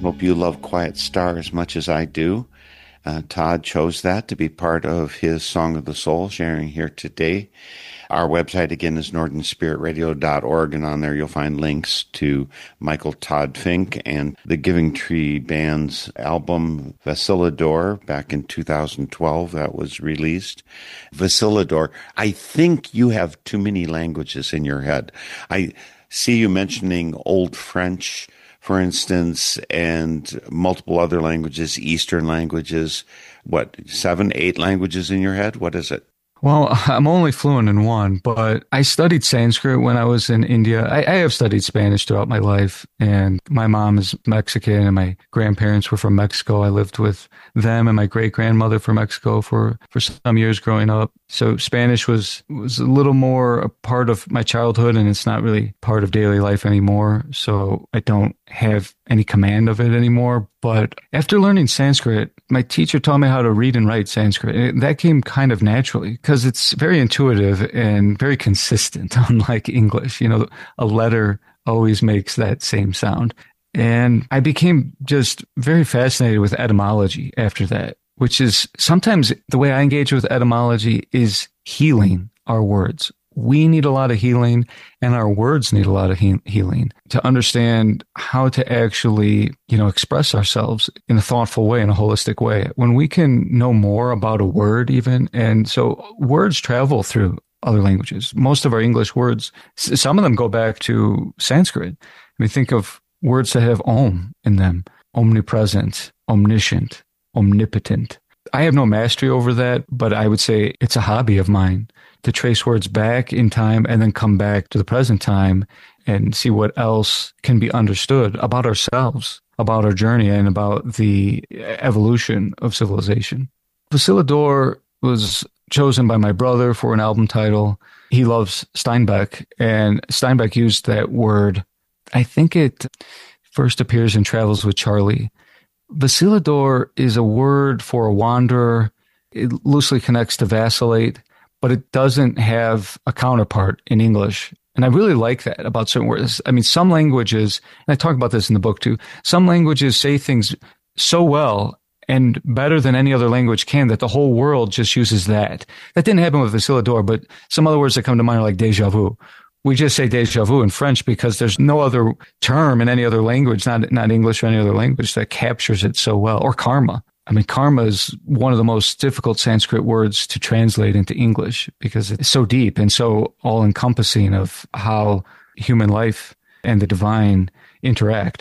Hope you love Quiet Star as much as I do. Todd chose that to be part of his Song of the Soul, sharing here today. Our website, again, is northernspiritradio.org, and on there you'll find links to Michael Todd Fink and the Giving Tree Band's album, Vacillador, back in 2012. That was released. Vacillador, I think you have too many languages in your head. I see you mentioning Old French, for instance, and multiple other languages, Eastern languages. What, 7, 8 languages in your head? What is it? Well, I'm only fluent in one, but I studied Sanskrit when I was in India. I have studied Spanish throughout my life, and my mom is Mexican, and my grandparents were from Mexico. I lived with them and my great-grandmother from Mexico for some years growing up. So Spanish was a little more a part of my childhood, and it's not really part of daily life anymore. So I don't have any command of it anymore. But after learning Sanskrit, my teacher taught me how to read and write Sanskrit. And that came kind of naturally because it's very intuitive and very consistent, unlike English. You know, a letter always makes that same sound. And I became just very fascinated with etymology after that, which is sometimes the way I engage with etymology is healing our words. We need a lot of healing, and our words need a lot of healing to understand how to actually, express ourselves in a thoughtful way, in a holistic way. When we can know more about a word even, and so words travel through other languages. Most of our English words, some of them go back to Sanskrit. I mean, think of words that have om in them: omnipresent, omniscient, omnipotent. I have no mastery over that, but I would say it's a hobby of mine to trace words back in time and then come back to the present time and see what else can be understood about ourselves, about our journey, and about the evolution of civilization. Vacillador was chosen by my brother for an album title. He loves Steinbeck, and Steinbeck used that word. I think it first appears in Travels with Charlie. Vacillador is a word for a wanderer. It loosely connects to vacillate, but it doesn't have a counterpart in English. And I really like that about certain words. I mean, some languages, and I talk about this in the book too, some languages say things so well and better than any other language can that the whole world just uses that. That didn't happen with Vacillador, but some other words that come to mind are like déjà vu. We just say déjà vu in French because there's no other term in any other language, not English or any other language, that captures it so well. Or karma. I mean, karma is one of the most difficult Sanskrit words to translate into English because it's so deep and so all-encompassing of how human life and the divine interact.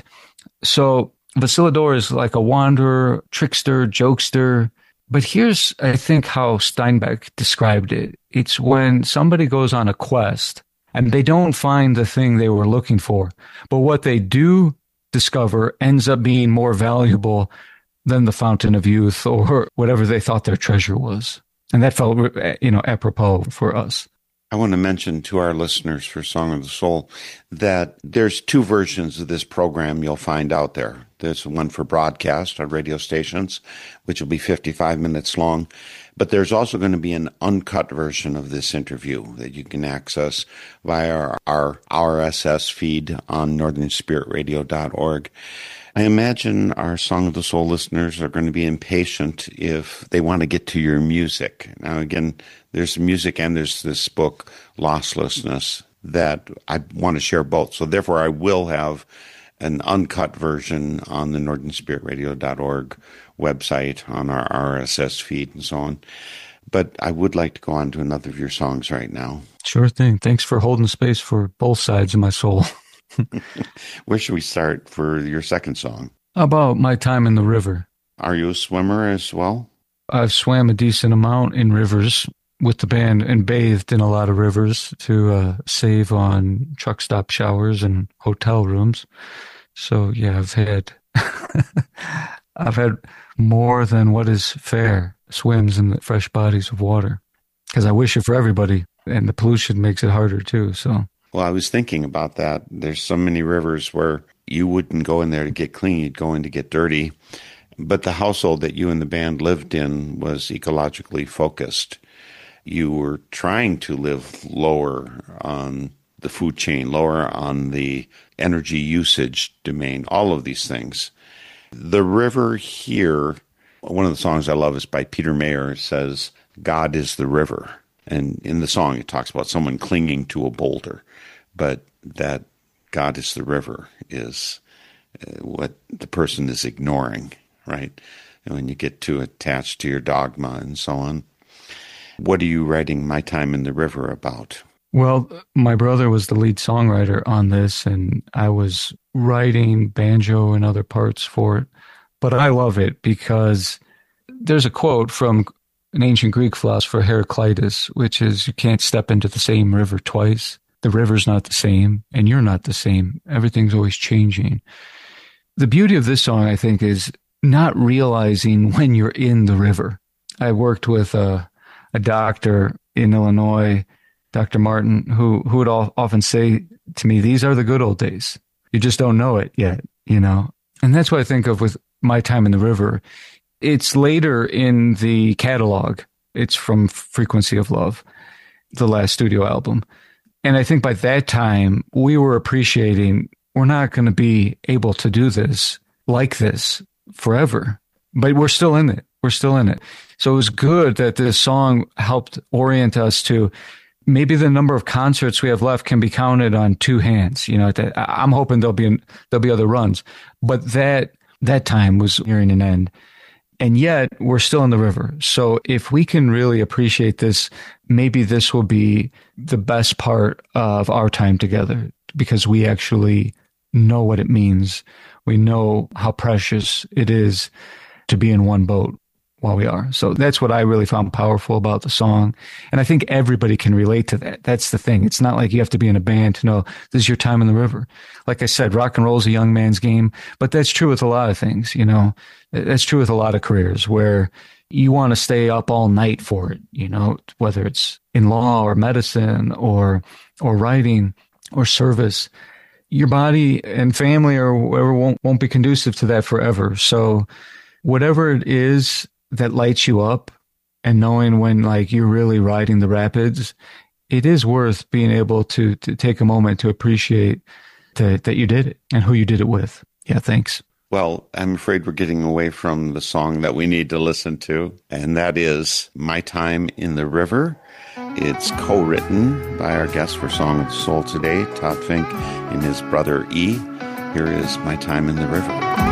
So Vacillador is like a wanderer, trickster, jokester. But here's, I think, how Steinbeck described it. It's when somebody goes on a quest and they don't find the thing they were looking for, but what they do discover ends up being more valuable than the fountain of youth or whatever they thought their treasure was. And that felt, apropos for us. I want to mention to our listeners for Song of the Soul that there's 2 versions of this program you'll find out there. There's one for broadcast on radio stations, which will be 55 minutes long. But there's also going to be an uncut version of this interview that you can access via our RSS feed on northernspiritradio.org. I imagine our Song of the Soul listeners are going to be impatient if they want to get to your music. Now, again, there's music and there's this book, Lostlessness, that I want to share both. So therefore, I will have an uncut version on the northernspiritradio.org website, on our RSS feed and so on. But I would like to go on to another of your songs right now. Sure thing. Thanks for holding space for both sides of my soul. Where should we start for your second song? How about My Time in the River? Are you a swimmer as well? I've swam a decent amount in rivers with the band and bathed in a lot of rivers to save on truck stop showers and hotel rooms. So yeah, I've had more than what is fair swims in the fresh bodies of water, because I wish it for everybody, and the pollution makes it harder too. So. Well, I was thinking about that. There's so many rivers where you wouldn't go in there to get clean. You'd go in to get dirty. But the household that you and the band lived in was ecologically focused. You were trying to live lower on the food chain, lower on the energy usage domain, all of these things. The river here, one of the songs I love is by Peter Mayer. It says, God is the river. And in the song, it talks about someone clinging to a boulder. But that God is the river is what the person is ignoring, right? And when you get too attached to your dogma and so on. What are you writing My Time in the River about? Well, my brother was the lead songwriter on this, and I was writing banjo and other parts for it. But I love it because there's a quote from an ancient Greek philosopher, Heraclitus, which is, you can't step into the same river twice. The river's not the same, and you're not the same. Everything's always changing. The beauty of this song, I think, is not realizing when you're in the river. I worked with a doctor in Illinois, Dr. Martin, who would often say to me, these are the good old days. You just don't know it yet, you know? And that's what I think of with My Time in the River. It's later in the catalog. It's from Frequency of Love, the last studio album. And I think by that time, we were appreciating, we're not going to be able to do this like this forever, but we're still in it. We're still in it. So it was good that this song helped orient us to maybe the number of concerts we have left can be counted on two hands. You know, I'm hoping there'll be other runs, but that time was nearing an end. And yet we're still in the river. So if we can really appreciate this, maybe this will be the best part of our time together, because we actually know what it means. We know how precious it is to be in one boat while we are. So that's what I really found powerful about the song. And I think everybody can relate to that. That's the thing. It's not like you have to be in a band to know this is your time in the river. Like I said, rock and roll is a young man's game, but that's true with a lot of things, you know. That's true with a lot of careers where you want to stay up all night for it, you know, whether it's in law or medicine or writing or service. Your body and family or whatever won't be conducive to that forever. So whatever it is that lights you up, and knowing when like you're really riding the rapids, it is worth being able to take a moment to appreciate that you did it and who you did it with. Yeah, thanks. Well, I'm afraid we're getting away from the song that we need to listen to, and that is My Time in the River. It's co-written by our guest for Song of the Soul today, Todd Fink, and his brother E. Here is My Time in the River.